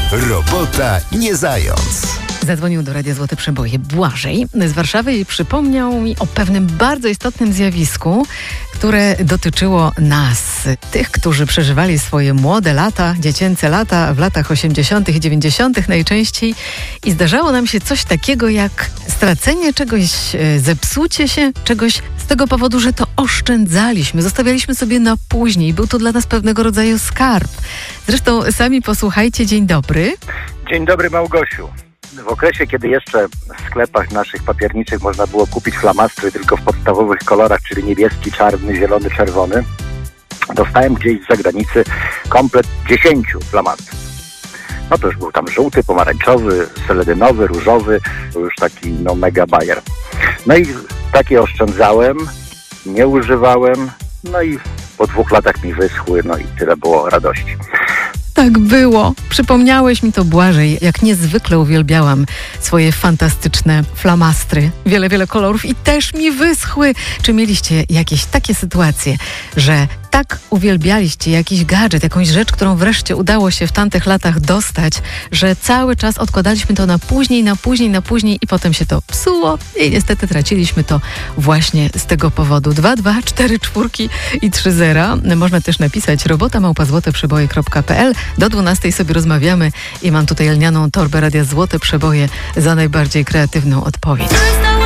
Robota nie zając. Zadzwonił do Radia Złote Przeboje Błażej z Warszawy i przypomniał mi o pewnym bardzo istotnym zjawisku, które dotyczyło nas, tych, którzy przeżywali swoje młode lata, dziecięce lata w latach 80. i 90. najczęściej i zdarzało nam się coś takiego jak stracenie czegoś, zepsucie się czegoś z tego powodu, że to oszczędzaliśmy, zostawialiśmy sobie na później. Był to dla nas pewnego rodzaju skarb. Zresztą sami posłuchajcie. Dzień dobry. Dzień dobry, Małgosiu. W okresie, kiedy jeszcze w sklepach naszych papierniczych można było kupić flamastry tylko w podstawowych kolorach, czyli niebieski, czarny, zielony, czerwony, dostałem gdzieś z zagranicy komplet 10 flamastrów. No to już był tam żółty, pomarańczowy, seledynowy, różowy, to już taki mega bajer. No i takie oszczędzałem, nie używałem, no i po 2 latach mi wyschły, no i tyle było radości. Tak było. Przypomniałeś mi to, Błażej, jak niezwykle uwielbiałam swoje fantastyczne flamastry. Wiele kolorów i też mi wyschły. Czy mieliście jakieś takie sytuacje, że tak uwielbialiście jakiś gadżet, jakąś rzecz, którą wreszcie udało się w tamtych latach dostać, że cały czas odkładaliśmy to na później i potem się to psuło i niestety traciliśmy to właśnie z tego powodu. 224 i 30. Można też napisać robota@złoteprzeboje.pl. Do 12 sobie rozmawiamy i mam tutaj lnianą torbę Radia Złote Przeboje za najbardziej kreatywną odpowiedź.